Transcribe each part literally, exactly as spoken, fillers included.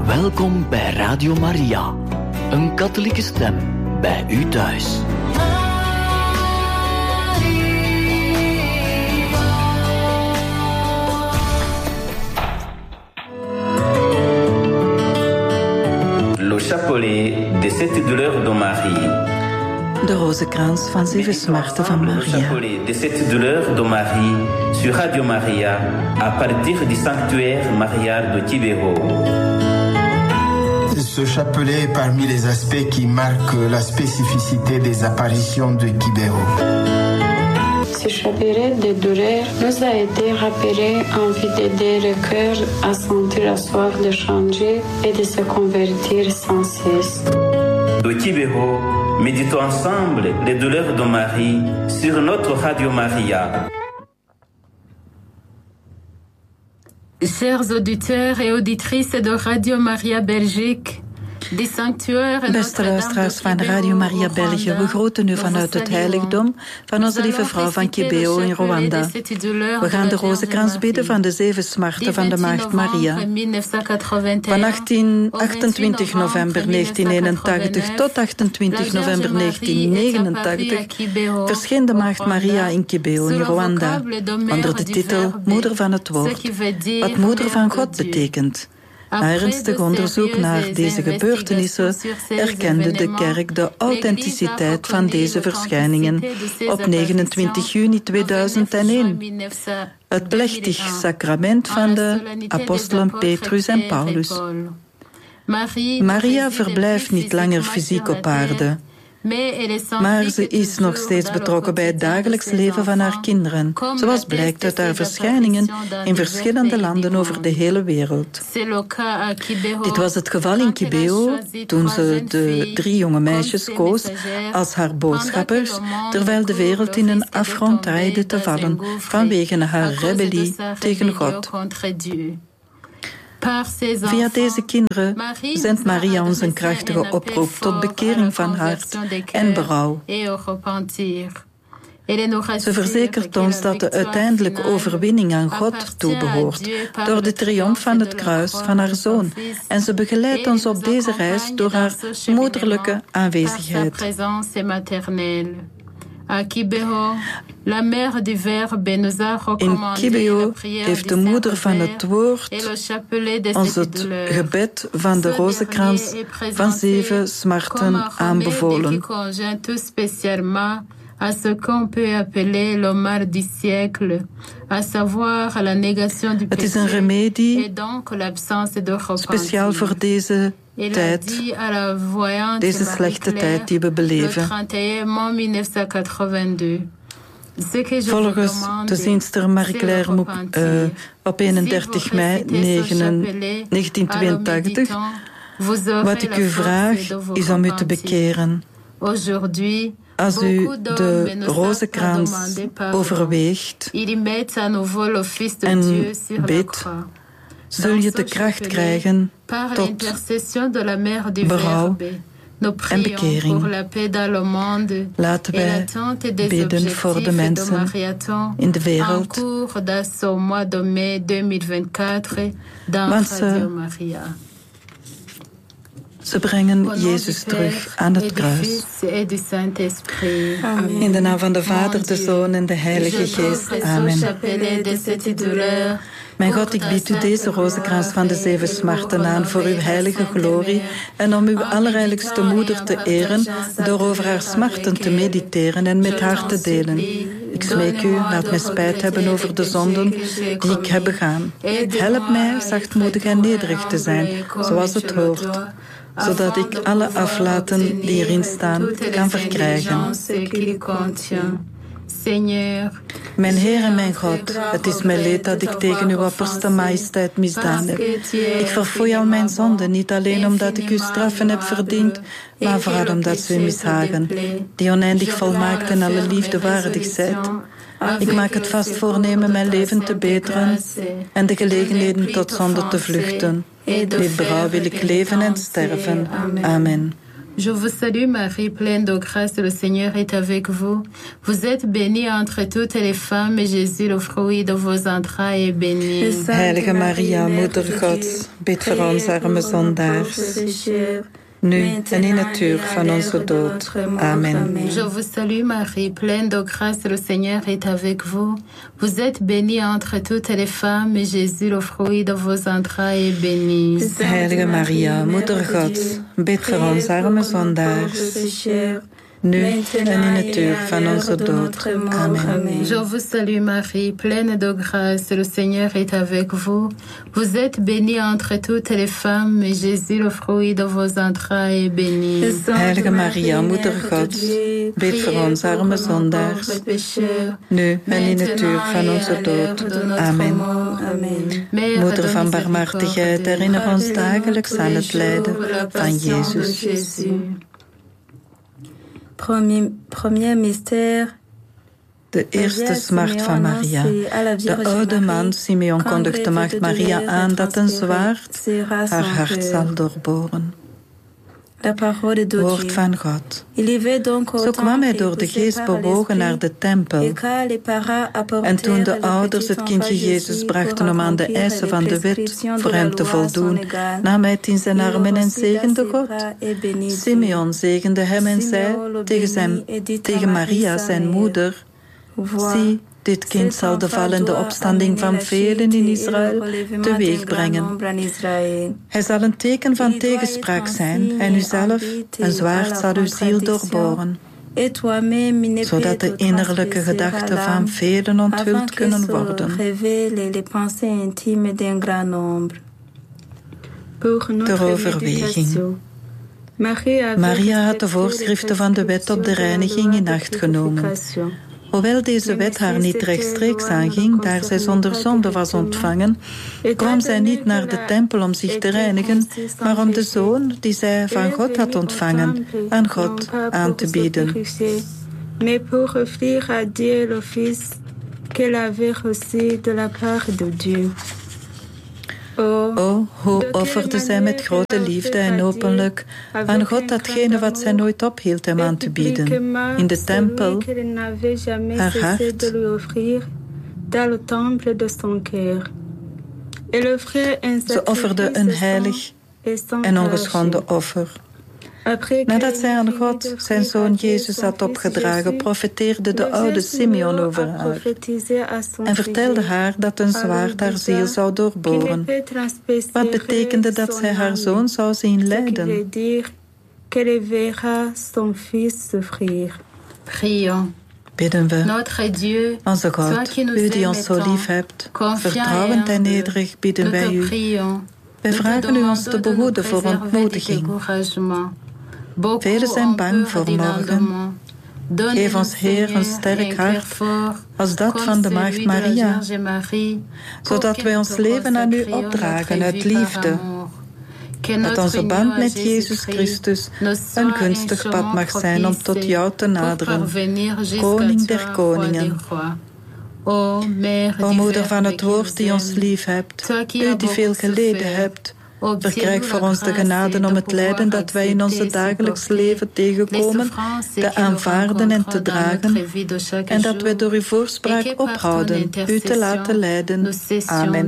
Welkom bij Radio Maria, een katholieke stem bij u thuis. Le chapelet de cette douleur de Marie. De rozenkrans van zeven smarten van Maria. Le chapelet de cette douleur de Marie sur Radio Maria à partir du sanctuaire marial de Kibeho. Ce chapelet est parmi les aspects qui marquent la spécificité des apparitions de Kibeho. Ce chapelet de douleur nous a été rappelé envie d'aider le cœur à sentir la soif de changer et de se convertir sans cesse. De Kibeho, méditons ensemble les douleurs de Marie sur notre Radio Maria. Chers auditeurs et auditrices de Radio Maria Belgique, Beste luisteraars van Radio Maria België, we groeten u vanuit het heiligdom van onze lieve vrouw van Kibeho in Rwanda. We gaan de rozenkrans bidden van de zeven smarten van de Maagd Maria. Van achtentwintig november negentien eenentachtig tot achtentwintig november negentien negenentachtig verscheen de Maagd Maria in Kibeho in Rwanda onder de titel Moeder van het Woord, wat Moeder van God betekent. Na ernstig onderzoek naar deze gebeurtenissen erkende de kerk de authenticiteit van deze verschijningen op negenentwintig juni tweeduizend één. Het plechtig sacrament van de apostelen Petrus en Paulus. Maria verblijft niet langer fysiek op aarde, maar ze is nog steeds betrokken bij het dagelijks leven van haar kinderen, zoals blijkt uit haar verschijningen in verschillende landen over de hele wereld. Dit was het geval in Kibeho, toen ze de drie jonge meisjes koos als haar boodschappers, terwijl de wereld in een afgrond dreigde te vallen vanwege haar rebellie tegen God. Via deze kinderen zendt Maria ons een krachtige oproep tot bekering van hart en berouw. Ze verzekert ons dat de uiteindelijke overwinning aan God toebehoort door de triomf van het kruis van haar zoon. En ze begeleidt ons op deze reis door haar moederlijke aanwezigheid. In Kibeho heeft de moeder van het woord ons het gebed van de rozenkrans van zeven smarten aanbevolen. À ce qu'on peut appeler le mal du siècle, à savoir la négation du péché. Het is een remedie et donc l'absence de repentir. Speciaal voor deze tijd, deze slechte tijd die we beleven. Volgens de zienster Marie-Claire uh, op eenendertig mei negentien tweeëntachtig, wat ik u vraag is om u te bekeren. Als u de rozenkrans overweegt en bidt, zul je de kracht krijgen tot berouw en bekering. Laten wij bidden voor de mensen in de wereld, want ze, ze brengen Jezus terug aan het kruis. Amen. In de naam van de Vader, de Zoon en de Heilige Geest. Amen. Mijn God, ik bied u deze rozenkrans van de zeven smarten aan voor uw heilige glorie en om uw allerheiligste moeder te eren door over haar smarten te mediteren en met haar te delen. Ik smeek u, laat mij spijt hebben over de zonden die ik heb begaan. Help mij zachtmoedig en nederig te zijn, zoals het hoort, zodat ik alle aflaten die erin staan kan verkrijgen. Mijn Heer en mijn God, het is mij leed dat ik tegen uw opperste majesteit misdaan heb. Ik verfoei al mijn zonden, niet alleen omdat ik uw straffen heb verdiend, maar vooral omdat ze u mishagen, die oneindig volmaakt en alle liefde waardig zijt. Ik maak het vast voornemen mijn leven te beteren en de gelegenheden tot zonde te vluchten. Met berouw wil ik leven en sterven. Amen. Je vous salue Marie, pleine de grâce, le Seigneur est avec vous. Vous êtes bénie entre toutes les femmes et Jésus, le fruit de vos entrailles, est béni. Heilige Maria, Moeder Gods, bid voor ons arme zondaars, nu en in het uur van onze dood. Amen. Je vous salue Marie, pleine de grâce, le Seigneur est avec vous. Vous êtes bénie entre toutes les femmes et Jésus, le fruit de vos entrailles, est béni. Heilige Maria, Moeder Gods, bid voor ons arme zondaars, nu en in het uur van onze dood. Amen. Je vous salue Marie, pleine de grâce, le Seigneur est avec vous. Vous êtes bénie entre toutes les femmes, et Jésus, le fruit de vos entrailles, est béni. Heilige Maria, Moeder Gods, bid voor ons arme zondaars, nu en in het uur van onze dood. Amen. Moeder van barmhartigheid, herinner ons dagelijks aan het lijden van Jezus. Premier, premier mystère. De eerste smart van Maria. De oude man Simeon kondigde maagd Maria aan dat een zwaard haar hart zal doorboren. Woord van God. Zo kwam hij door de geest bewogen naar de tempel. En toen de ouders het kindje Jezus brachten om aan de eisen van de wet voor hem te voldoen, nam hij het in zijn armen en zegende God. Simeon zegende hem en zei tegen, zijn, tegen Maria, zijn moeder, zie, dit kind zal de vallende opstanding van velen in Israël teweeg brengen. Hij zal een teken van tegenspraak zijn en u zelf, een zwaard zal uw ziel doorboren, zodat de innerlijke gedachten van velen onthuld kunnen worden. Ter overweging. Maria had de voorschriften van de wet op de reiniging in acht genomen. Hoewel deze wet haar niet rechtstreeks aanging, daar zij zonder zonde was ontvangen, kwam zij niet naar de tempel om zich te reinigen, maar om de zoon die zij van God had ontvangen, aan God aan te bieden. Mais pour offrir à Dieu le Fils qu'elle avait reçu de la part de Dieu. O, hoe offerde zij met grote liefde en openlijk aan God datgene wat zij nooit ophield hem aan te bieden. In de tempel, haar hart. Ze offerde een heilig en ongeschonden offer. Nadat zij aan God zijn zoon Jezus had opgedragen, profeteerde de oude Simeon over haar en vertelde haar dat een zwaard haar ziel zou doorboren. Wat betekende dat zij haar zoon zou zien lijden? Bidden we. Onze God, u die ons zo lief hebt, vertrouwend en nederig bidden wij u. Wij vragen u ons te behoeden voor ontmoediging. Velen zijn bang voor morgen. Geef ons, Heer, een sterk hart als dat van de maagd Maria, zodat wij ons leven aan u opdragen uit liefde. Dat onze band met Jezus Christus een gunstig pad mag zijn om tot jou te naderen, Koning der Koningen. O Moeder van het Woord die ons lief hebt, u die veel geleden hebt, verkrijg voor ons de genade om het lijden dat wij in onze dagelijks leven tegenkomen, te aanvaarden en te dragen, en dat wij door uw voorspraak ophouden, u te laten lijden. Amen.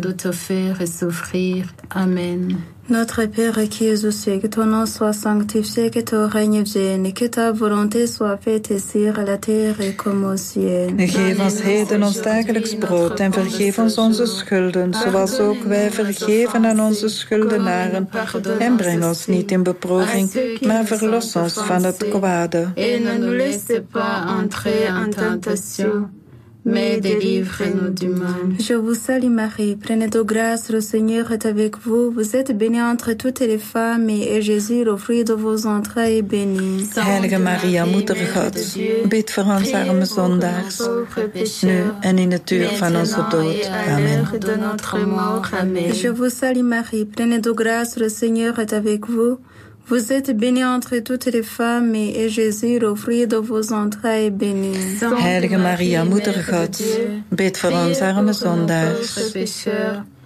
Amen. Notre Père qui es aux cieux, que ton nom soit sanctifié, que ton règne vienne, que ta volonté soit faite ici à la terre comme au ciel. Geef ons heden ons dagelijks brood en vergeef ons onze schulden, zoals ook wij vergeven aan onze schuldenaren. En breng ons niet in beproeving, maar verlos ons van het kwade. Et ne nous laisse pas entrer en tentation, mais délivre-nous du mal. Je vous salue Marie, pleine de grâce, le Seigneur est avec vous. Vous êtes bénie entre toutes les femmes, et Jésus, le fruit de vos entrailles, est béni. Heilige Maria, Moeder Gods, bid voor ons arme zondaars, nu en in het uur van onze dood. Amen. Je vous salue Marie, pleine de grâce, le Seigneur est avec vous. Vous êtes bénie entre toutes les femmes, et Jésus, le fruit de vos entrailles, est béni. Heilige Maria, Moeder Gods, bid voor ons arme zondaars,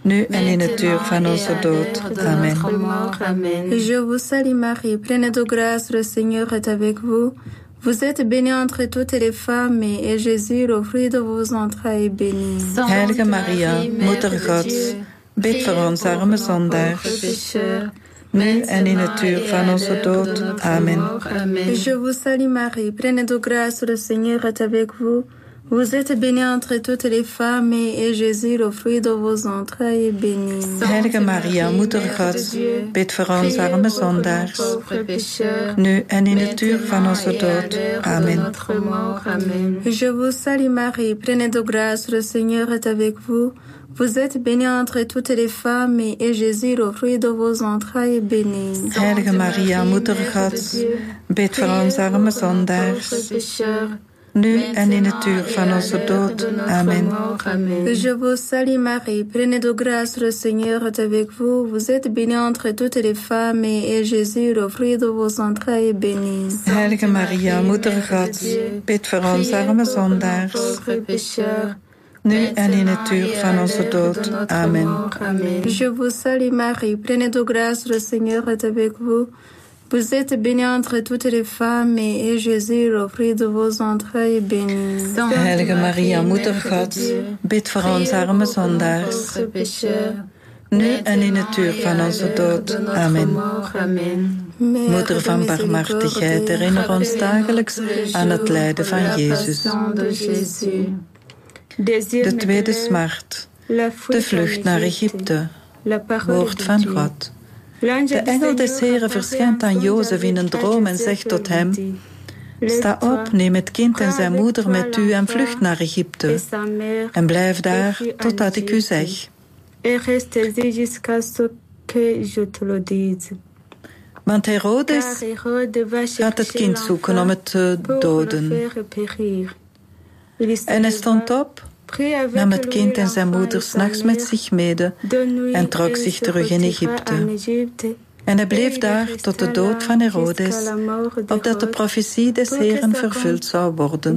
nu en in het uur van onze dood. Amen. Je vous salue Marie, pleine de grâce, le Seigneur est avec vous. Vous êtes bénie entre toutes les femmes, et Jésus, le fruit de vos entrailles, est béni. Heilige Maria, Moeder Gods, bid voor ons arme zondaars, nu en in het uur van onze dood. Amen. Je vous salue Marie, pleine de grâce, le Seigneur est avec vous. Vous êtes bénie entre toutes les femmes, et Jésus, le fruit de vos entrailles, est béni. Heilige Maria, Moeder Gods, bid voor ons arme zondaars, nu en in het uur van onze dood. Amen. Je vous salue Marie, pleine de grâce, le Seigneur est avec vous. Vous êtes bénie entre toutes les femmes, et Jésus, le fruit de vos entrailles, est béni. Heilige Maria, Moeder Gods, bid voor ons arme zondaars, nu en in het uur van onze dood. Amen. Je vous salue Marie, pleine de grâce, le Seigneur est avec vous. Vous êtes bénie entre toutes les femmes, et Jésus, le fruit de vos entrailles, est béni. Heilige Maria, Moeder Gods, bid voor ons arme zondaars, nu en in het uur van onze dood. Amen. Je vous salue Marie, pleine de grâce, le Seigneur est avec vous. Vous êtes bénie entre toutes les femmes, et Jésus, le fruit de vos entrailles, est béni. Heilige Maria, Moeder Gods, bid voor ons arme zondaars, nu en in het uur van onze dood. Amen. Moeder van barmhartigheid, herinner ons dagelijks aan het lijden van Jezus. De tweede smart, de vlucht naar Egypte, woord van God. De engel des Heren verschijnt aan Jozef in een droom en zegt tot hem: sta op, neem het kind en zijn moeder met u en vlucht naar Egypte. En blijf daar totdat ik u zeg. Want Herodes gaat het kind zoeken om het te doden. En hij stond op, nam het kind en zijn moeder 's nachts met zich mede en trok zich terug in Egypte. En hij bleef daar tot de dood van Herodes, opdat de profetie des Heren vervuld zou worden.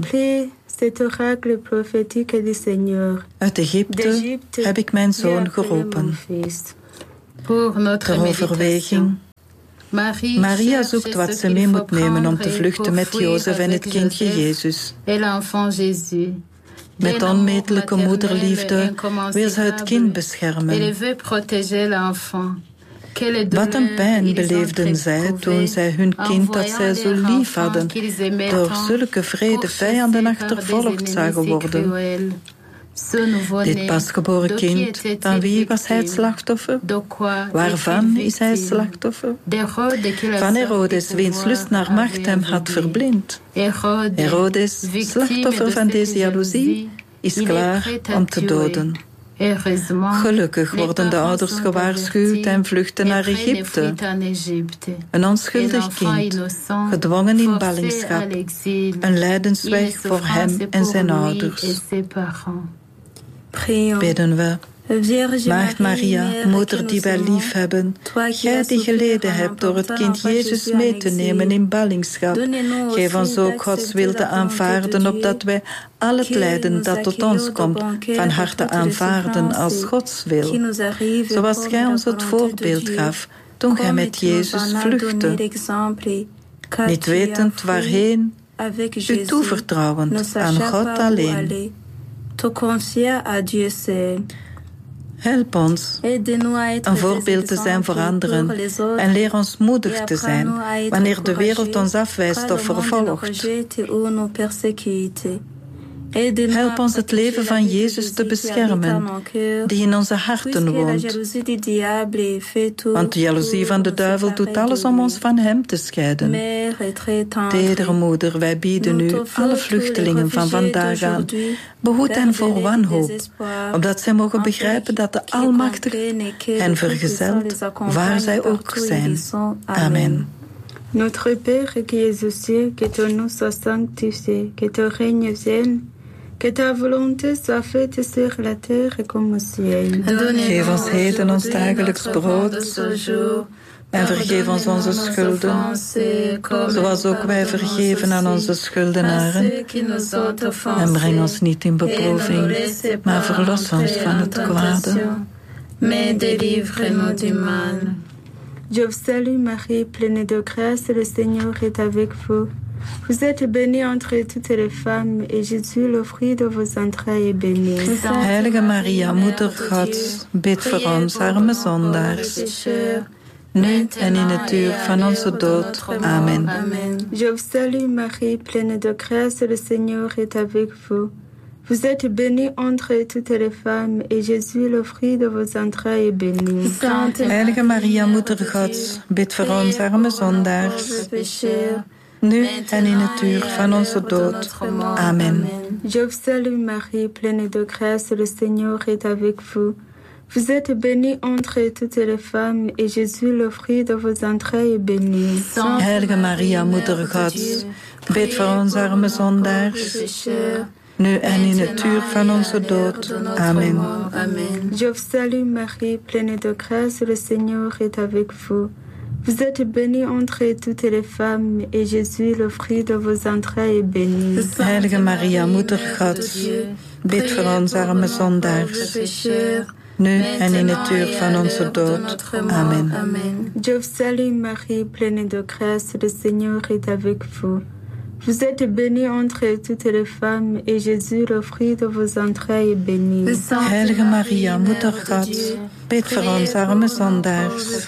Uit Egypte heb ik mijn zoon geroepen. Ter overweging. Maria zoekt wat ze mee moet nemen om te vluchten met Jozef en het kindje Jezus. Met onmetelijke moederliefde wil ze het kind beschermen. Wat een pijn beleefden zij toen zij hun kind dat zij zo lief hadden, door zulke wrede vijanden achtervolgd zagen worden. Dit pasgeboren kind, van wie was hij het slachtoffer? Waarvan is hij het slachtoffer? Van Herodes, wiens lust naar macht hem had verblind. Herodes, slachtoffer van deze jaloezie, is klaar om te doden. Gelukkig worden de ouders gewaarschuwd en vluchten naar Egypte. Een onschuldig kind, gedwongen in ballingschap, een lijdensweg voor hem en zijn ouders. Bidden we. Maagd Maria, moeder die wij lief hebben, gij die geleden hebt door het kind Jezus mee te nemen in ballingschap, geef ons ook Gods wil te aanvaarden, opdat wij al het lijden dat tot ons komt van harte aanvaarden als Gods wil, zoals gij ons het voorbeeld gaf toen gij met Jezus vluchtte, niet wetend waarheen, u toevertrouwend aan God alleen. Help ons een voorbeeld te zijn voor anderen en leer ons moedig te zijn wanneer de wereld ons afwijst of vervolgt. Help ons het leven van Jezus te beschermen, die in onze harten woont. Want de jaloezie van de duivel doet alles om ons van hem te scheiden. Tedere moeder, wij bieden u alle vluchtelingen van vandaag aan. Behoed hen voor wanhoop, opdat zij mogen begrijpen dat de Almachtige hen vergezelt, waar zij ook zijn. Amen. Notre Père qui es aux cieux, que ton nom soit sanctifié, que ton règne vienne, que ta volonté soit faite sur la terre comme au ciel. Geef ons heden ons dagelijks brood en vergeef ons onze schulden, zoals ook wij vergeven aan onze schuldenaren. En breng ons niet in beproeving, maar verlos ons van het kwade. mais délivre-nous du mal. Je vous salue Marie, pleine de grâce, le Seigneur est avec vous. Vous êtes bénie entre toutes les femmes, et Jésus, le fruit de vos entrailles, est béni. Heilige Maria, Moeder Gods, bid voor ons arme zondaars, nu en in het uur van onze dood. Amen. Je vous salue Marie, pleine de grâce, le Seigneur est avec vous. Vous êtes bénie entre toutes les femmes, et Jésus, le fruit de vos entrailles, est béni. Heilige Maria, Moeder Gods, bid voor ons arme zondaars, nu en in het uur van onze dood. Amen. Je vous salue Marie, pleine de grâce, le Seigneur est avec vous. Vous êtes bénie entre toutes les femmes, et Jésus, le fruit de vos entrailles, est béni. Heilige Maria, Moeder Gods, bid voor ons arme zondaars, nu en in het uur van onze dood. Amen. Je vous salue Marie, pleine de grâce, le Seigneur est avec vous. Vous êtes bénie entre toutes les femmes, et Jésus, le fruit de vos entrailles, est béni. Heilige Maria, Moeder Gods, bid voor ons arme zondaars, nu en in het uur van onze dood. Amen. Je vous salue Marie, pleine de grâce, le Seigneur est avec vous. Vous êtes bénie entre toutes les femmes, et Jésus, le fruit de vos entrailles, est béni. Heilige Maria, Moeder Gods, bid voor ons arme zondaars,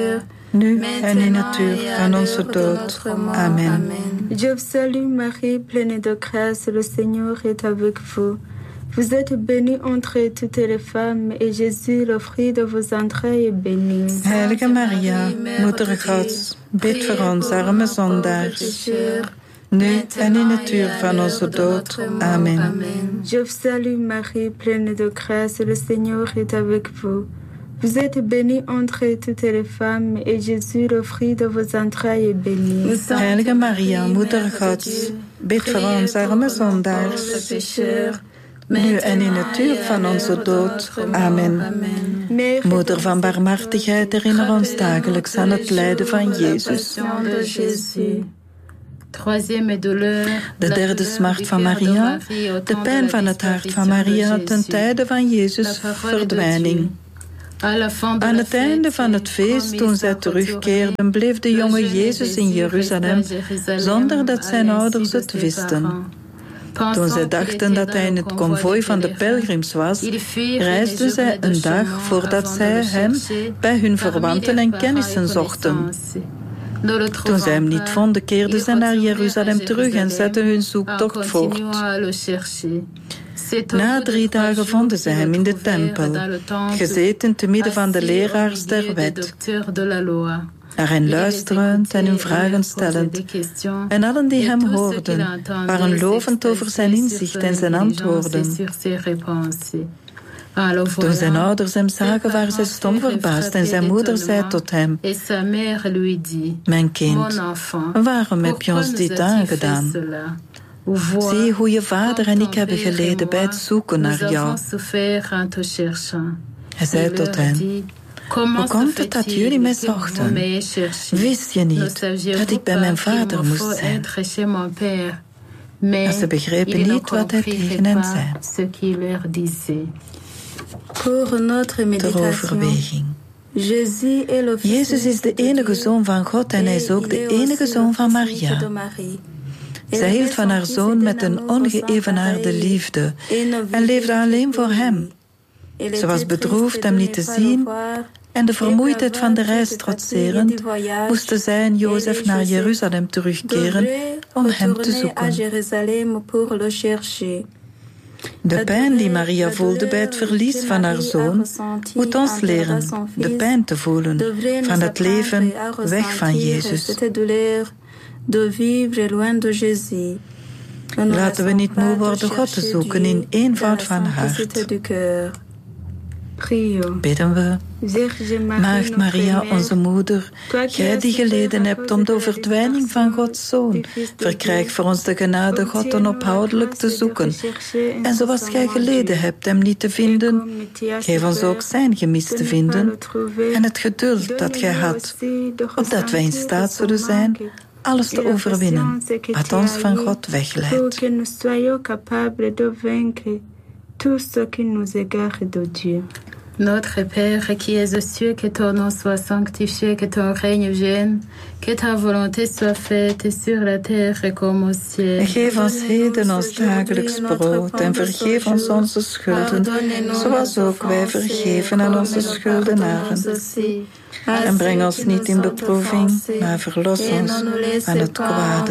nu en in het uur van onze dood. Amen. Je vous salue Marie, pleine de grâce, le Seigneur est avec vous. Vous êtes bénie entre toutes les femmes, et Jésus, le fruit de vos entrailles, est béni. Heilige Maria, Moeder Gods, bid voor ons arme zondaars, nu en in het uur van onze dood. Amen. Je vous salue Marie, pleine de grâce, le Seigneur est avec vous. Vous êtes bénie entre toutes les femmes, et Jésus, le fruit de vos entrailles, est béni. Heilige Maria, Moeder Gods, bid voor ons arme zondaars, nu en in het uur van onze dood. Amen. Moeder van barmhartigheid, herinner ons dagelijks aan het lijden van Jezus. De derde smart van Maria, de pijn van het hart van Maria ten tijde van Jezus' verdwijning. Aan het einde van het feest, toen zij terugkeerden, bleef de jonge Jezus in Jeruzalem, zonder dat zijn ouders het wisten. Toen zij dachten dat hij in het konvooi van de pelgrims was, reisden zij een dag voordat zij hem bij hun verwanten en kennissen zochten. Toen zij hem niet vonden, keerden zij naar Jeruzalem terug en zetten hun zoektocht voort. Na drie dagen vonden zij hem in de tempel, gezeten te midden van de leraars der wet, naar hen luisterend en hun vragen stellend. En allen die hem hoorden, waren lovend over zijn inzicht en zijn antwoorden. Toen zijn ouders hem zagen, waren zij stom verbaasd en zijn moeder zei tot hem: Mijn kind, waarom heb je ons dit aangedaan? Zie hoe je vader en ik hebben geleden bij het zoeken naar jou. Hij zei tot hen: Hoe komt het dat jullie mij zochten? Wist je niet dat ik bij mijn vader moest zijn? Maar ze begrepen niet wat hij tegen hen zei. Ter overweging. Jezus is de enige Zoon van God en hij is ook de enige Zoon van Maria. Zij hield van haar Zoon met een ongeëvenaarde liefde en leefde alleen voor hem. Ze was bedroefd hem niet te zien en de vermoeidheid van de reis trotserend, moesten zij en Jozef naar Jeruzalem terugkeren om hem te zoeken. De pijn die Maria voelde bij het verlies van haar zoon moet ons leren de pijn te voelen van het leven weg van Jezus. Laten we niet moe worden God te zoeken in eenvoud van hart. Bidden we. Maagd Maria, onze moeder, gij die geleden hebt om de verdwijning van Gods Zoon, verkrijg voor ons de genade God onophoudelijk te zoeken. En zoals gij geleden hebt hem niet te vinden, geef ons ook zijn gemis te vinden en het geduld dat gij had, opdat wij in staat zullen zijn alles te overwinnen wat ons van God wegleidt. Notre Père qui es aux cieux, que ton nom soit sanctifié, que ton règne vienne, que ta volonté soit faite sur la terre comme au ciel. En geef ons heden ons dagelijks brood en vergeef ons onze schulden, zoals ook wij vergeven aan onze schuldenaren. En breng ons niet in beproeving, maar verlos ons van het kwade.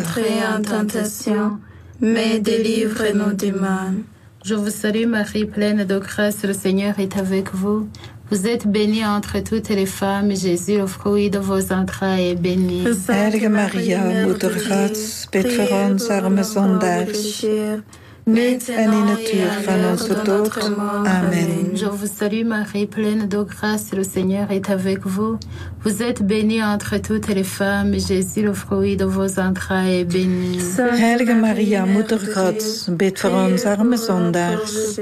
Mais délivre-nous du mal. Je vous salue Marie, pleine de grâce, le Seigneur est avec vous. Vous êtes bénie entre toutes les femmes, et Jésus, le fruit de vos entrailles, est béni. Heilige Maria, Moeder Gods, bid voor ons arme zondaars, nu en in het uur van onze dood. Amen. Je vous salue Marie, pleine de grâce, le Seigneur est avec vous. Vous êtes bénie entre toutes les femmes, et Jésus, le fruit de vos entrailles, est béni. Heilige Maria, Moeder Gods, bid voor ons arme zondaars,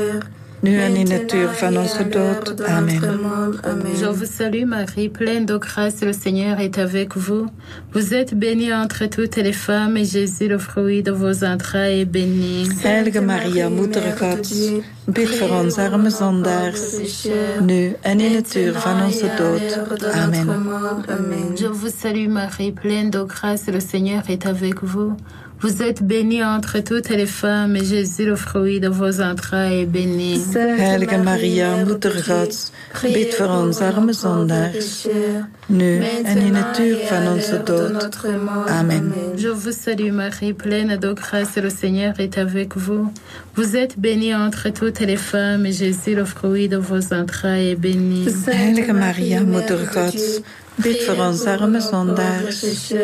nu en in het uur van onze dood. Amen. Je vous salue Marie, pleine de grâce, le Seigneur est avec vous. Vous êtes bénie entre toutes les femmes, et Jésus, le fruit de vos entrailles, est béni. Heilige Maria, Moeder Gods, bid voor ons arme zondaars, nu en in het uur van onze dood. Amen. Je vous salue Marie, pleine de grâce, le Seigneur est avec vous. Vous êtes bénie entre toutes les femmes, et Jésus, le fruit de vos entrailles, est béni. Heilige Maria, Moeder Gods, bid voor ons arme zondaars, nu en in het uur van onze dood. Amen. Je vous salue Marie, pleine de grâce, le Seigneur est avec vous. Vous êtes bénie entre toutes les femmes, et Jésus, le fruit de vos entrailles, est béni. Heilige Maria, Moeder Gods, bid voor ons arme zondaars,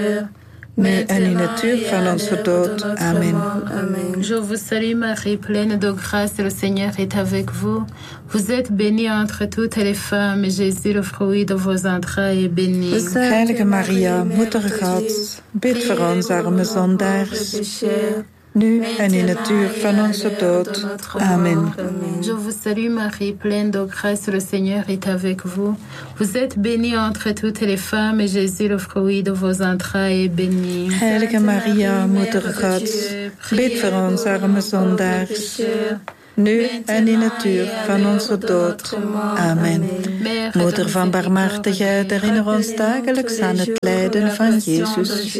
nu en in het uur van onze dood. Amen. Je vous salue Marie, pleine de grâce, le Seigneur est avec vous. Vous êtes bénie entre toutes les femmes, et Jésus, le fruit de vos entrailles, est béni. Heilige Maria, Moeder Gods, bid voor ons arme zondaars, nu en in het uur van onze dood. Amen. Je vous salue Marie, pleine de grâce, le Seigneur est avec vous. Vous êtes bénie entre toutes les femmes, et Jésus, le fruit de vos entrailles, est béni. Heilige Maria, Moeder Gods, bid voor ons arme zondaars, nu en in het uur van onze dood. Amen. Moeder van barmhartigheid, herinner ons dagelijks aan het lijden van Jezus.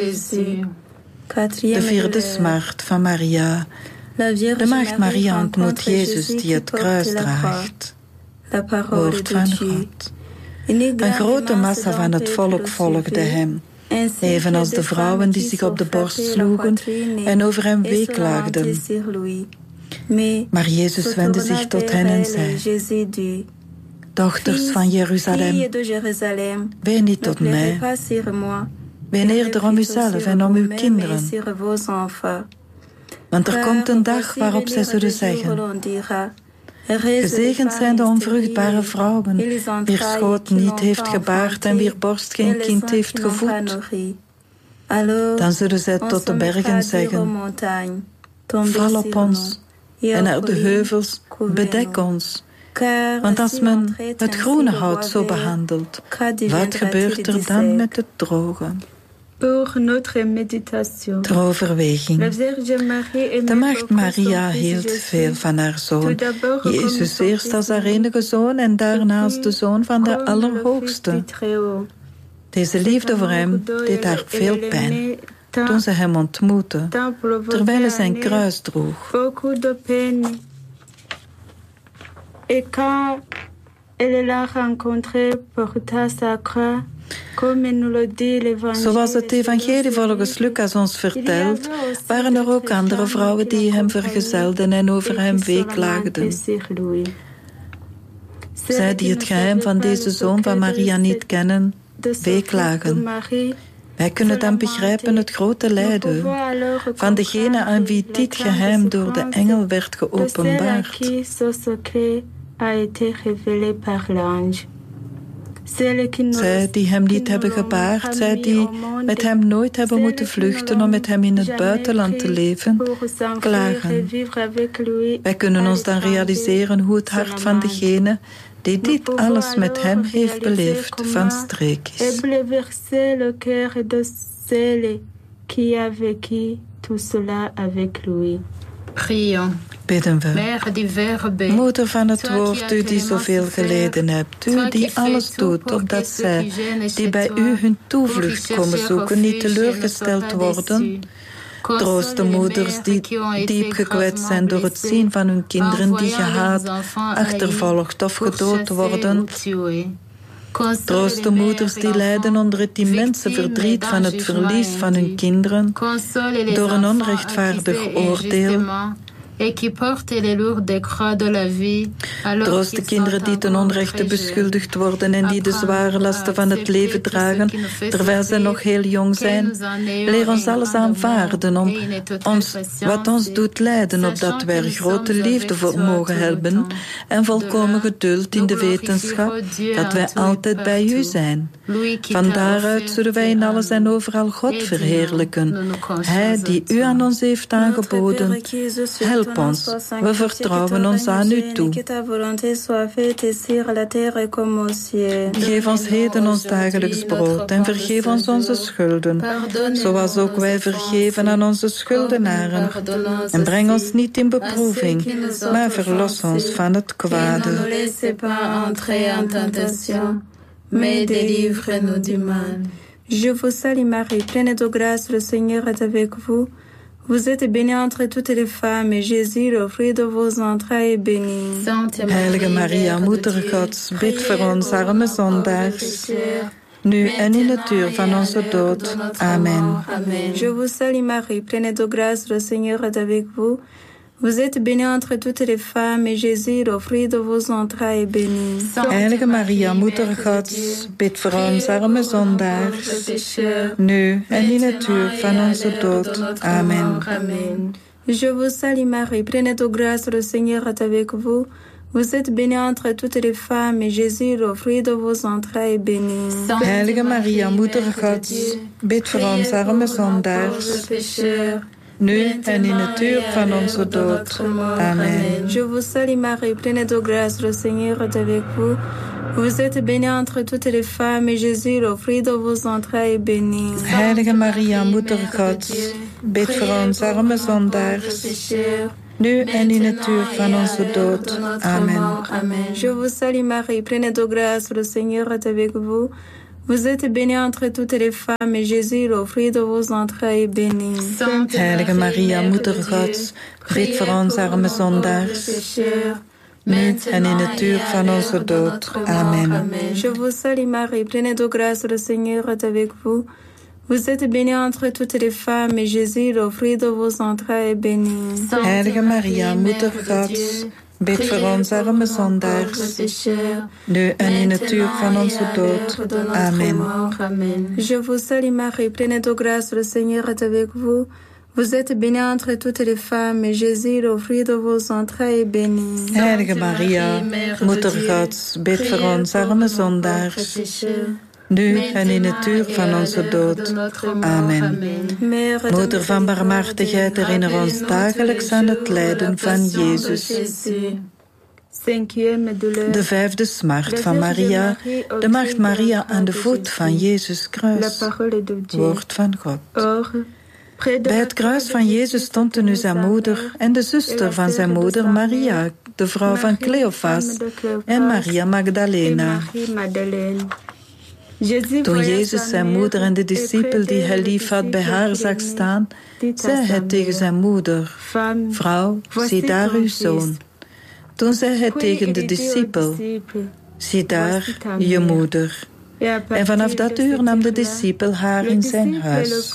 De vierde smart van Maria. De maagd Maria ontmoet Jezus die het kruis draagt. Woord van God. Een grote massa van het volk volgde hem, evenals de vrouwen die zich op de borst sloegen en over hem weeklaagden. Maar Jezus wendde zich tot hen en zei: Dochters van Jeruzalem, ween niet tot mij. Ween eerder om uzelf en om uw kinderen. Want er komt een dag waarop zij zullen zeggen: gezegend zijn de onvruchtbare vrouwen, wier schoot niet heeft gebaard en wier borst geen kind heeft gevoed. Dan zullen zij tot de bergen zeggen: val op ons, en naar de heuvels, bedek ons. Want als men het groene hout zo behandelt, wat gebeurt er dan met het droge? Ter overweging. De maagd Maria hield veel van haar zoon, Jezus, eerst als haar enige zoon en daarna als de zoon van de Allerhoogste. Deze liefde voor hem deed haar veel pijn toen ze hem ontmoette, terwijl hij zijn kruis droeg. Et quand elle l'a rencontré, porta sa croix, comme nous le dit l'évangile. Zoals het evangelie volgens Lucas ons vertelt, waren er ook andere vrouwen die hem vergezelden en over hem weeklaagden. Zij die het geheim van deze zoon van Maria niet kennen, weeklagen. Wij kunnen dan begrijpen het grote lijden van degene aan wie dit geheim door de engel werd geopenbaard. Zij die hem niet hebben gebaard, zij die met hem nooit hebben moeten vluchten om met hem in het buitenland te leven, klagen. Wij kunnen ons dan realiseren hoe het hart van degene die dit alles met hem heeft beleefd van streek is. Bidden we. Moeder van het woord, u die zoveel geleden hebt, u die alles doet, opdat zij, die bij u hun toevlucht komen zoeken, niet teleurgesteld worden. Troost de moeders die diep gekwetst zijn door het zien van hun kinderen die gehaat, achtervolgd of gedood worden. Troost de moeders die lijden onder het immense verdriet van het verlies van hun kinderen door een onrechtvaardig oordeel. Troost de kinderen die ten onrechte beschuldigd worden en die de zware lasten van het leven dragen, terwijl zij nog heel jong zijn. Leer ons alles aanvaarden om ons, wat ons doet lijden, opdat wij er grote liefde voor mogen hebben en volkomen geduld in de wetenschap dat wij altijd bij u zijn. Van daaruit zullen wij in alles en overal God verheerlijken. Hij die u aan ons heeft aangeboden, help ons. We vertrouwen ons aan u toe. Geef ons heden ons dagelijks brood en vergeef ons onze schulden, zoals ook wij vergeven aan onze schuldenaren. En breng ons niet in beproeving, maar verlos ons van het kwade. Mais délivre-nous du mal. Je vous salue Marie, pleine de grâce, le Seigneur est avec vous. Vous êtes bénie entre toutes les femmes, et Jésus, le fruit de vos entrailles, est béni. Heilige Maria, Moeder Gods, bid voor ons arme zondaars, nu en in het uur van onze dood. Amen. Je vous salue Marie, pleine de grâce, le Seigneur est avec vous. Vous êtes bénie entre toutes les femmes, et Jésus, le fruit de vos entrailles, est béni. Heilige Maria, Moeder Gods, bid voor ons arme zondaars, nu en in het uur van onze dood. Amen. Je vous salue Marie, pleine de grâce, le Seigneur est avec vous. Vous êtes bénie entre toutes les femmes, et Jésus, le fruit de vos entrailles, est béni. Heilige Maria, Moeder Gods, bid voor ons arme zondaars, nu en in het uur van onze dood. Amen. Je vous salue Marie, pleine de grâce, le Seigneur est avec vous. Vous êtes bénie entre toutes les femmes, et Jésus, le fruit de vos entrailles, est béni. Heilige Maria, Moeder Gods, bid voor ons arme zondaars, nu en in het uur van onze dood. Amen. Je vous salue Marie, pleine de grâce, le Seigneur est avec vous. Vous êtes bénie entre toutes les femmes, et Jésus, le fruit de vos entrailles, est béni. Heilige Maria, Moeder Gods, bid voor ons arme zondaars, nu en in het uur van onze dood. Amen. Je vous salue Marie, pleine de grâce, le Seigneur est avec vous. Vous êtes bénie entre toutes les femmes, et Jésus, le fruit de vos entrailles, est béni. Heilige Maria, Moeder Gods, bid voor ons arme zondaars, nu en in het uur van onze dood. Amen. Je vous salue Marie, pleine de grâce, le Seigneur est avec vous. Vous êtes bénie entre toutes les femmes, et Jésus, le fruit de vos entrailles, est béni. Heilige Maria, Moeder Gods, bid voor ons arme zondaars, nu en in het uur van onze dood. Amen. Moeder van barmhartigheid, herinner ons dagelijks aan het lijden van Jezus. De vijfde smart van Maria, de maagd Maria aan de voet van Jezus kruis. Woord van God. Bij het kruis van Jezus stond nu zijn moeder en de zuster van zijn moeder Maria, de vrouw van Cleofas, en Maria Magdalena. Toen Jezus zijn moeder en de discipel die hij lief had bij haar zag staan, zei hij tegen zijn moeder: Vrouw, zie daar uw zoon. Toen zei hij tegen de discipel: Zie daar je moeder. En vanaf dat uur nam de discipel haar in zijn huis.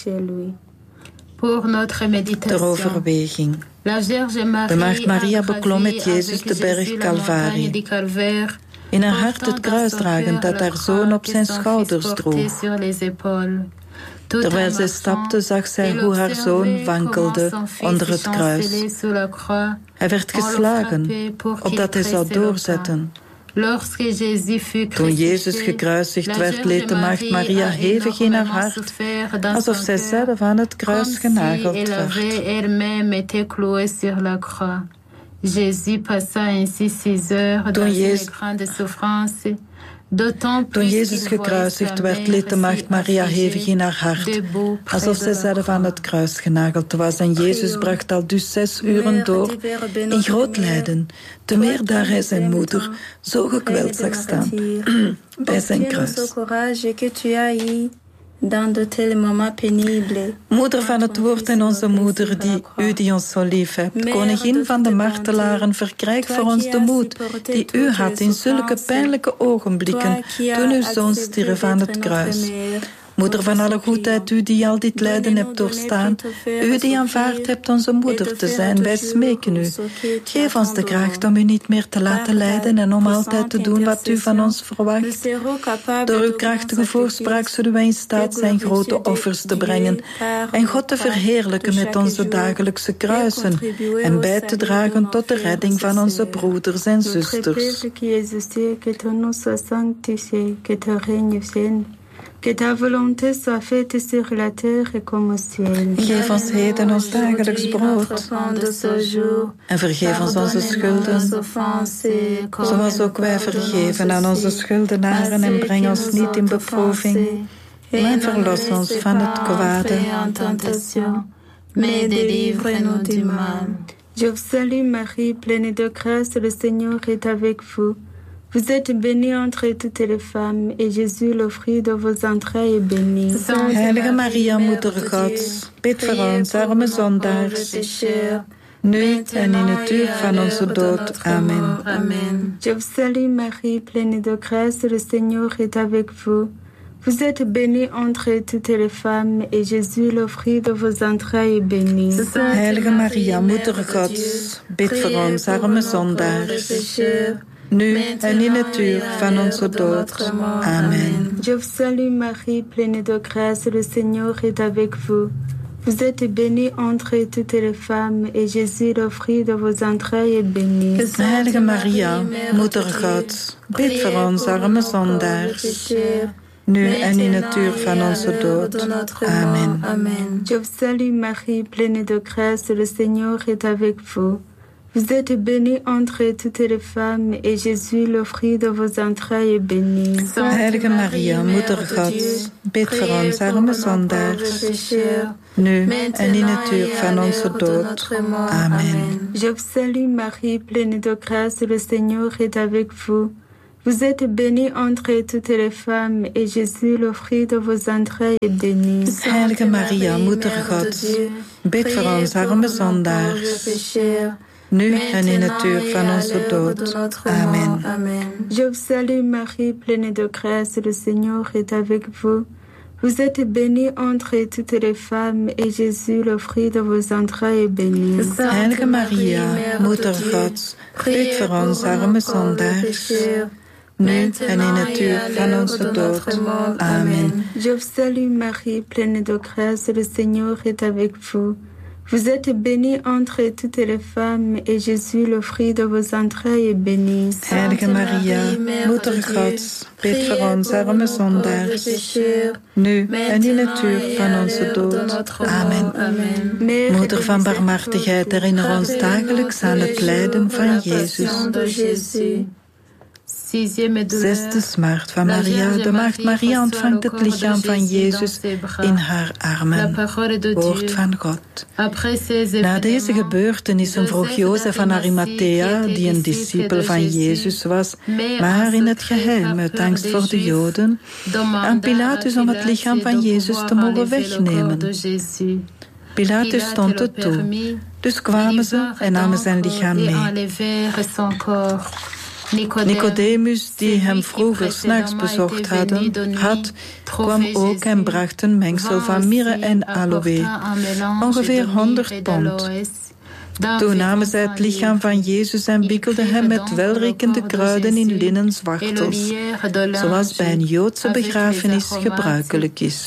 Ter overweging. De maagd Maria beklom met Jezus de berg Calvarie. In haar hart het kruis dragend dat haar zoon op zijn schouders droeg. Terwijl zij stapte, zag zij hoe haar zoon wankelde onder het kruis. Hij werd geslagen, opdat hij zou doorzetten. Toen Jezus gekruisigd werd, leed de maagd Maria hevig in haar hart, alsof zij zelf aan het kruis genageld werd. Toen Jezus, Toen Jezus gekruisigd werd, leed de maagd Maria hevig in haar hart, alsof zij zelf aan het kruis genageld was. En Jezus bracht al dus zes uren door in groot lijden, te meer daar hij zijn moeder zo gekweld zag staan bij zijn kruis. Moeder van het woord en onze moeder, die u die ons zo lief hebt, koningin van de martelaren, verkrijg voor ons de moed die u had in zulke pijnlijke ogenblikken toen uw zoon stierf aan het kruis. Moeder van alle goedheid, u die al dit lijden hebt doorstaan, u die aanvaard hebt onze moeder te zijn, wij smeken u. Geef ons de kracht om u niet meer te laten lijden en om altijd te doen wat u van ons verwacht. Door uw krachtige voorspraak zullen wij in staat zijn grote offers te brengen en God te verheerlijken met onze dagelijkse kruisen en bij te dragen tot de redding van onze broeders en zusters. Que ta volonté soit faite sur la terre et comme au ciel. Geef ons heden ons dagelijks brood. En vergeef ons onze schulden, zoals ook wij vergeven aan onze schuldenaren. En breng ons niet in beproeving, maar verlos ons van het kwade. Mais délivre-nous du mal. Je vous salue Marie, pleine de grâce, le Seigneur est avec vous. Vous êtes bénie entre toutes les femmes, et Jésus, le fruit de vos entrailles, est béni. Heilige Maria, Moeder Gods, bid voor ons, arme zondaars, nu en in het uur van onze dood. Amen. Amen. Je vous salue Marie, pleine de grâce, le Seigneur est avec vous. Vous êtes bénie entre toutes les femmes, et Jésus, le fruit de vos entrailles, est béni. Heilige Maria, Moeder Gods, bid voor ons, arme zondaars, nu en in het uur van onze dood. Amen. Je vous salue Marie, pleine de grâce, le Seigneur est avec vous. Vous êtes bénie entre toutes les femmes, et Jésus, le fruit de vos entrailles, est béni. Heilige Maria, Moeder Gods, bid voor ons, arme zondaars, nu en in het uur van onze dood. Amen. Amen. Je vous salue Marie, pleine de grâce, le Seigneur est avec vous. Vous êtes bénie entre toutes les femmes, et Jésus, le fruit de vos entrailles, est béni. Heilige Maria, Moeder Gods, bid voor ons, arme zondaars, nu en in het uur van onze dood. Amen. Je vous salue Marie, pleine de grâce, le Seigneur est avec vous. Vous êtes bénie entre toutes les femmes, et Jésus, le fruit de vos entrailles, est béni. Heilige Maria, Moeder Gods, bid voor ons, arme zondaars, nu en in het uur van onze dood. Amen. Je vous salue Marie, pleine de grâce, le Seigneur est avec vous. Vous êtes bénie entre toutes les femmes, et Jésus, le fruit de vos entrailles, est béni. Heilige Maria, Moeder Gods, bid voor ons, arme zondaars, nu en in het uur van onze dood. Amen. Je vous salue Marie, pleine de grâce, le Seigneur est avec vous. Vous êtes bénie entre toutes les femmes, et Jésus, le fruit de vos entrailles, est béni. Heilige Maria, Moeder Gods, bid voor ons, arme zondaars, nu en in het uur van onze dood. Amen. Moeder van barmhartigheid, herinner ons dagelijks aan het lijden van Jezus. Zesde smart van Maria. De maagd Maria ontvangt het lichaam van Jezus in haar armen. Woord van God. Na deze gebeurtenissen vroeg Jozef van Arimathea, die een discipel van Jezus was, maar in het geheim, uit angst voor de Joden, aan Pilatus om het lichaam van Jezus te mogen wegnemen. Pilatus stond het toe, dus kwamen ze en namen zijn lichaam mee. Nicodemus, die hem vroeger 's nachts bezocht hadden, had, kwam ook en bracht een mengsel van mirre en aloë, ongeveer honderd pond. Toen namen zij het lichaam van Jezus en wikkelden hem met welriekende kruiden in linnen zwachtels, zoals bij een Joodse begrafenis gebruikelijk is.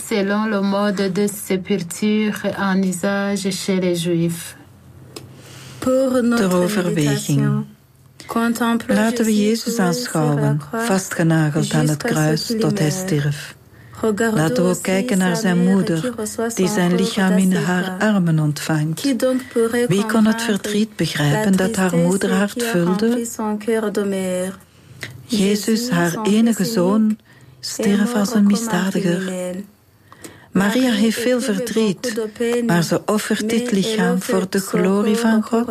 Ter overweging. Laten we Jezus aanschouwen, vastgenageld aan het kruis tot hij stierf. Laten we ook kijken naar zijn moeder, die zijn lichaam in haar armen ontvangt. Wie kon het verdriet begrijpen dat haar moeder hart vulde? Jezus, haar enige zoon, stierf als een misdadiger. Maria heeft veel verdriet, maar ze offert dit lichaam voor de glorie van God.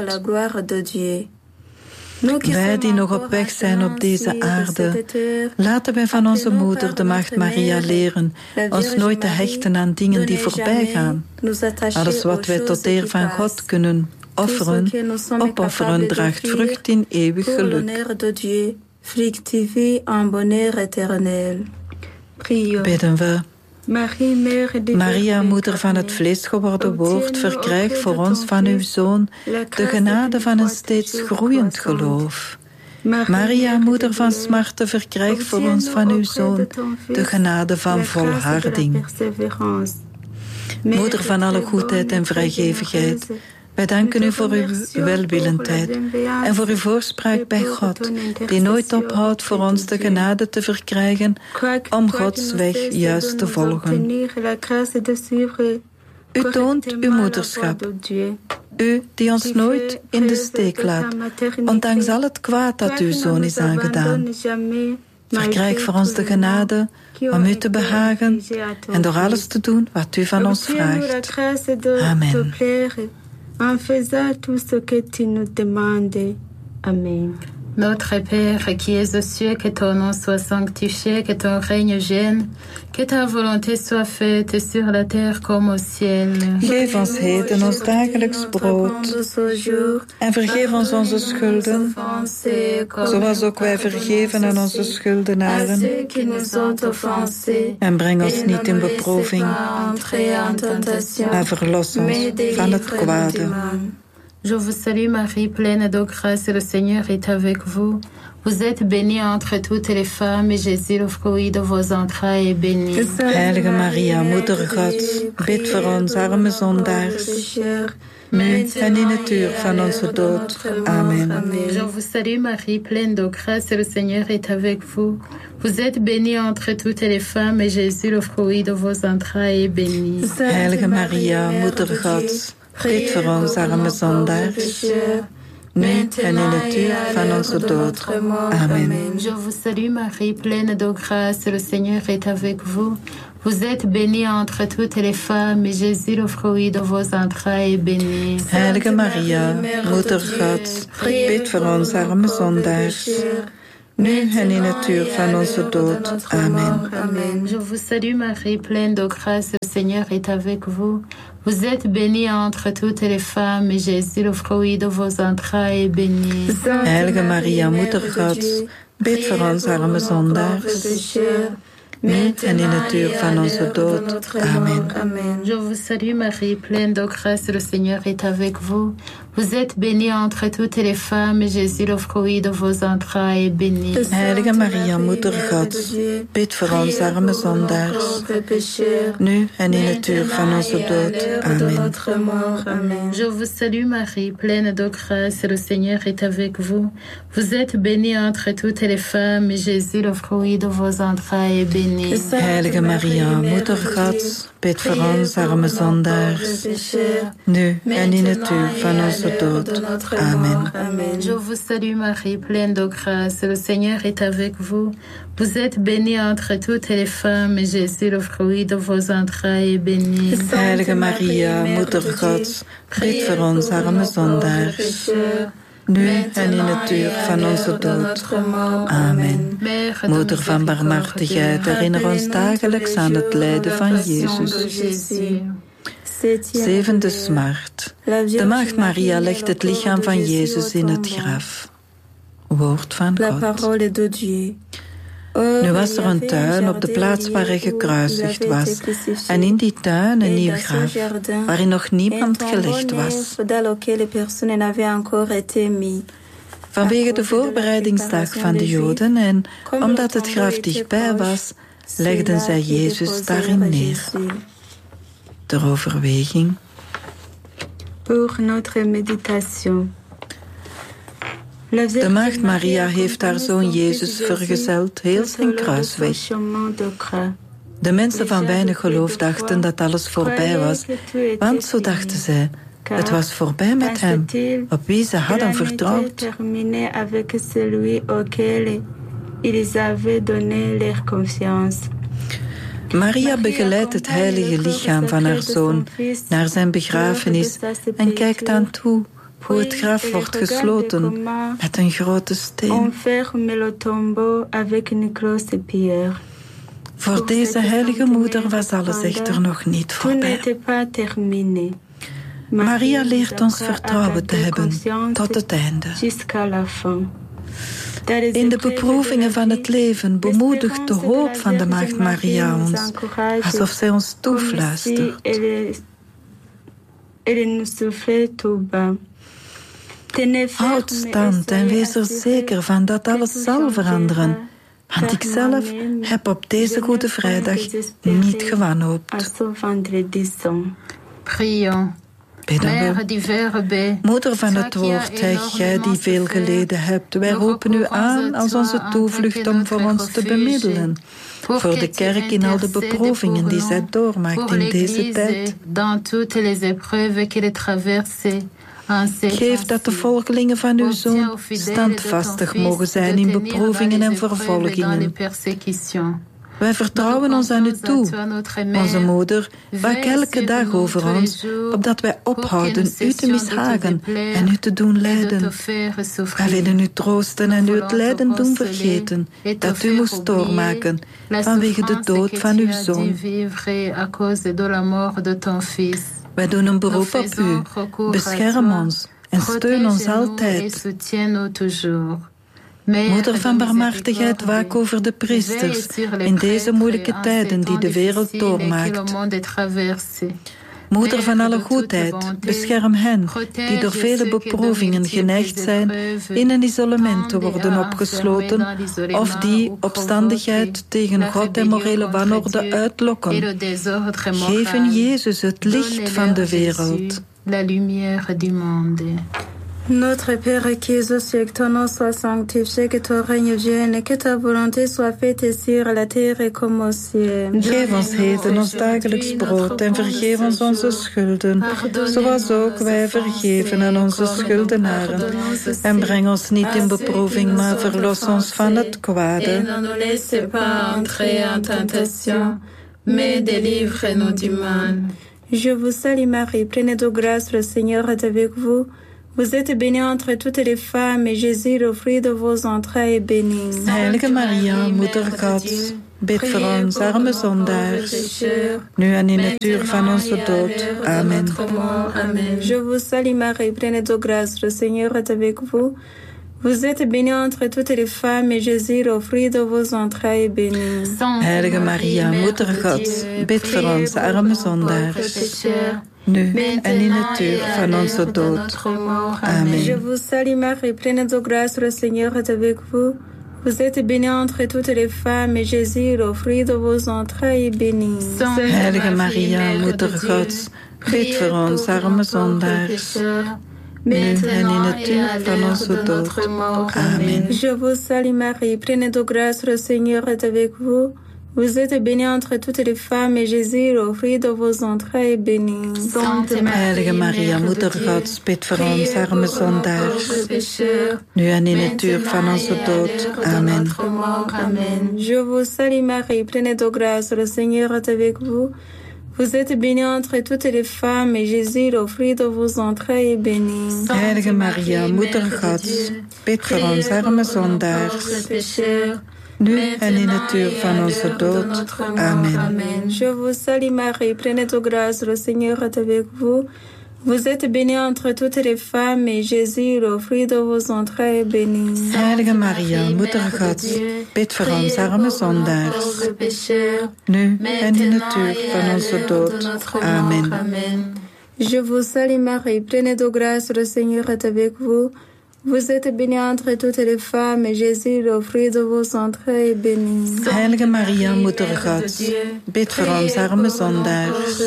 Wij die nog op weg zijn op deze aarde, laten wij van onze moeder, de Maagd Maria, leren ons nooit te hechten aan dingen die voorbij gaan. Alles wat wij tot eer van God kunnen offeren, opofferen, draagt vrucht in eeuwig geluk. Bidden we. Maria, moeder van het vlees geworden woord, verkrijg voor ons van uw Zoon de genade van een steeds groeiend geloof. Maria, moeder van smarten, verkrijg voor ons van uw Zoon de genade van volharding. Moeder van alle goedheid en vrijgevigheid, wij danken u voor uw welwillendheid en voor uw voorspraak bij God, die nooit ophoudt voor ons de genade te verkrijgen om Gods weg juist te volgen. U toont uw moederschap, u die ons nooit in de steek laat, ondanks al het kwaad dat uw Zoon is aangedaan. Verkrijg voor ons de genade om u te behagen en door alles te doen wat u van ons vraagt. Amen. En faisant tout ce que tu nous demandes. Amen. Notre Père qui es aux cieux, que ton nom soit sanctifié, que ton règne vienne, que ta volonté soit faite sur la terre comme au ciel. Geef ons heden ons dagelijks brood en vergeef ons onze schulden, zoals ook wij vergeven aan onze schuldenaren. En breng ons niet in beproeving, maar verlos ons van het kwade. Je vous salue Marie, pleine de grâce, le Seigneur est avec vous. Vous êtes bénie entre toutes les femmes et Jésus, le fruit de vos entrailles, est béni. Heilige Maria, Moeder Gods, bid voor ons arme zondaars, nu en in het uur van onze dood. Amen. Je vous salue Marie, pleine de grâce, le Seigneur est avec vous. Vous êtes bénie entre toutes les femmes et Jésus, le fruit de vos entrailles, est béni. Heilige Maria, Moeder Gods, bid voor ons arme zondaars, nu en in het uur van onze dood. Amen. Je vous salue Marie, pleine de grâce, le Seigneur est avec vous. Vous êtes bénie entre toutes les femmes, et Jésus, le fruit de vos entrailles, est béni. Heilige Maria, Moeder Gods, bid voor ons arme zondaars, nu en in het uur van onze dood. Amen. Je vous salue Marie, pleine de grâce, le Seigneur est avec vous. Vous êtes bénie entre toutes les femmes, et Jésus, le fruit de vos entrailles, est béni. Heilige Maria, Moeder Gods, bid voor ons arme zondaars, nu en in het uur van onze dood. Amen. Je vous salue Marie, pleine de grâce, le Seigneur est avec vous. Vous êtes bénie entre toutes les femmes, et Jésus, le fruit de vos entrailles, est béni. Heilige Maria, Moeder Gods, bid voor ons arme zondaars, nu en in het uur van onze dood. Amen. Je vous salue Marie, pleine de grâce, le Seigneur est avec vous. Vous êtes bénie entre toutes les femmes, et Jésus, le fruit de vos entrailles, est béni. Heilige Maria, Moeder Gods, bid voor ons arme zondaars, nu en in het uur van onze dood. Amen. Je vous salue Marie, pleine de grâce, le Seigneur est avec vous. Vous êtes bénie entre toutes les femmes, et Jésus, le fruit de vos entrailles, est béni. Heilige Maria, Moeder Gods, bid voor ons arme zondaars, nu en in het uur van onze dood. Amen. Moeder van barmhartigheid, herinner ons dagelijks aan het lijden van Jezus. Zevende smart. De Maagd Maria legt het lichaam van Jezus in het graf. Woord van God. Nu was er een tuin op de plaats waar hij gekruisigd was, en in die tuin een nieuw graf, waarin nog niemand gelegd was. Vanwege de voorbereidingsdag van de Joden en omdat het graf dichtbij was, legden zij Jezus daarin neer. Ter overweging. Pour notre méditation. De Maagd Maria heeft haar zoon Jezus vergezeld heel zijn kruisweg. De mensen van weinig geloof dachten dat alles voorbij was, want zo dachten zij, het was voorbij met hem, op wie ze hadden vertrouwd. ils avaient donné leur confiance. Maria begeleidt het heilige lichaam van haar zoon naar zijn begrafenis en kijkt aan toe hoe het graf wordt gesloten met een grote steen. Voor deze heilige moeder was alles echter nog niet voorbij. Maria leert ons vertrouwen te hebben tot het einde. In de beproevingen van het leven bemoedigt de hoop van de Maagd Maria ons, alsof zij ons toefluistert. Houd stand en wees er zeker van dat alles zal veranderen, want ik zelf heb op deze Goede Vrijdag niet gewanhoopt. Prions. Bidden we. Moeder van het woord, gij die veel geleden hebt, wij roepen u aan als onze toevlucht om voor ons te bemiddelen. Voor de kerk in al de beproevingen die zij doormaakt in deze tijd. Geef dat de volgelingen van uw Zoon standvastig mogen zijn in beproevingen en vervolgingen. Wij vertrouwen ons aan u toe, onze moeder, waak elke dag over ons, opdat wij ophouden u te mishagen en u te doen lijden. Wij willen u troosten en u het lijden doen vergeten, dat u moest doormaken vanwege de dood van uw Zoon. Wij doen een beroep op u, bescherm ons en steun ons altijd. Moeder van barmhartigheid, waak over de priesters in deze moeilijke tijden die de wereld doormaakt. Moeder van alle goedheid, bescherm hen die door vele beproevingen geneigd zijn in een isolement te worden opgesloten of die opstandigheid tegen God en morele wanorde uitlokken. Geef in Jezus het licht van de wereld. Notre Père qui es aux cieux, que ton nom soit sanctifié, que ton règne vienne, que ta volonté soit faite ici à la terre comme au ciel. Geef ons heden ons dagelijks brood en vergeef ons onze schulden, zoals ook wij vergeven aan onze schuldenaren. En breng ons niet in beproeving, maar verlos ons van het kwade. Et ne nous laisse pas entrer en tentation, mais délivre-nous du mal. Je vous salue Marie, pleine de grâce, le Seigneur est avec vous. Vous êtes bénie entre toutes les femmes, et Jésus, le fruit de vos entrailles, est béni. Heilige Maria, Moeder Gods, bid voor ons, arme zondaars, nu en in het uur van onze dood. Amen. Je vous salue Marie, pleine de grâce, le Seigneur est avec vous. Vous êtes bénie entre toutes les femmes, et Jésus, le fruit de vos entrailles, est béni. Heilige Maria, Moeder Gods, bid voor ons, arme zondaars, nu en in het uur van onze dood. Amen. Je vous salue Marie, pleine de grâce, le Seigneur est avec vous. Vous êtes bénie entre toutes les femmes, et Jésus, le fruit de vos entrailles, est béni. Heilige Maria, Moeder Gods, bid voor ons, arme zondaars, nu en in het uur van onze dood. Amen. Je vous salue Marie, pleine de grâce, le Seigneur est avec vous. Vous êtes bénie entre toutes les femmes, et Jésus, le fruit de vos entrailles, est béni. Heilige Maria, Moeder Gods, bid voor ons, arme zondaars, nu en in het uur van onze dood. Amen. Je vous salue Marie, pleine de grâce, le Seigneur est avec vous. Vous êtes bénie entre toutes les femmes, et Jésus, le fruit de vos entrailles, est béni. Heilige Maria, Moeder Gods, bid voor ons, arme zondaars, nu en in het uur van onze dood. Amen. Je vous salue Marie, pleine de grâce, le Seigneur est avec vous. Vous êtes bénie entre toutes les femmes, et Jésus, le fruit de vos entrailles, est béni. Heilige Maria, Moeder Gods, bid voor ons, arme zondaars, nu en in het uur van onze dood. Amen. Je vous salue Marie, pleine de grâce, le Seigneur est avec vous. Vous êtes bénie entre toutes les femmes, et Jésus, le fruit de vos entrailles, est béni. Heilige Maria, Moeder Gods, bid voor ons, arme zondaars,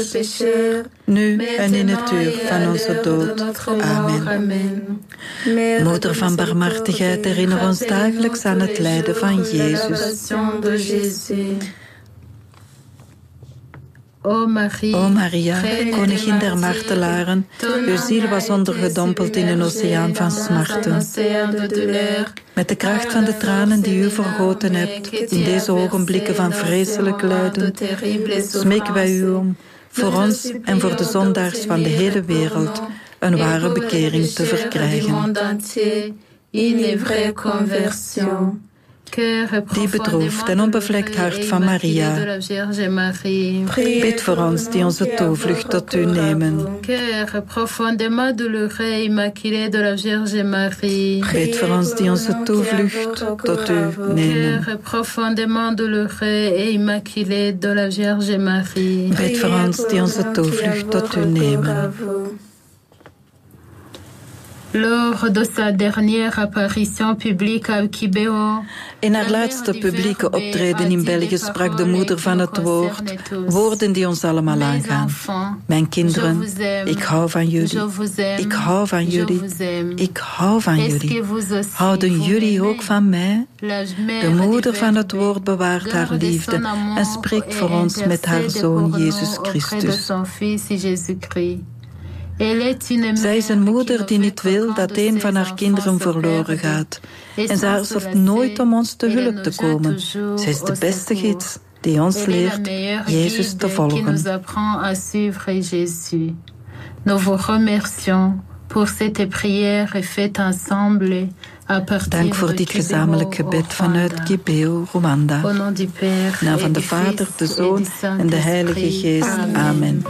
nu en in het uur van onze dood. Amen. Moeder van barmhartigheid, herinner ons dagelijks aan het lijden van Jezus. O Marie, o Maria, koningin der martelaren, uw ziel was ondergedompeld in een oceaan van smarten. Met de kracht van de tranen die u vergoten hebt in deze ogenblikken van vreselijk lijden, smeken wij u om voor ons en voor de zondaars van de hele wereld een ware bekering te verkrijgen. Die bedroefd en onbevlekt hart van Maria, bid voor ons die onze toevlucht tot u nemen. Bid voor ons die onze toevlucht tot u nemen. Bid voor ons die onze toevlucht tot u nemen. Lors de sa dernière apparition publique à Kibeo, in haar laatste publieke optreden in België sprak de moeder van het woord woorden die ons allemaal aangaan. Mijn kinderen, ik hou van jullie. Ik hou van jullie. Ik hou van jullie. Houden jullie ook van mij? De moeder van het woord bewaart haar liefde en spreekt voor ons met haar zoon Jezus Christus. Zij is een moeder die niet wil dat een van haar kinderen verloren gaat. En ze aarzelt nooit om ons te hulp te komen. Zij is de beste gids die ons leert Jezus te volgen. Nous vous remercions pour cette prière faite ensemble. Dank voor dit gezamenlijk gebed vanuit Kibeo, Rwanda. Naam van de Vader, de Zoon en de Heilige Geest. Amen.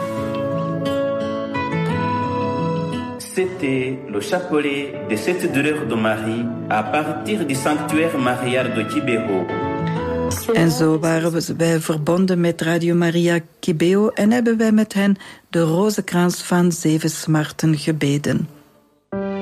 C'était le chapelet de cette douleur de Marie à partir du sanctuaire marial de Kibeo. En zo waren wij verbonden met Radio Maria Kibeo en hebben wij met hen de rozenkrans van zeven smarten gebeden.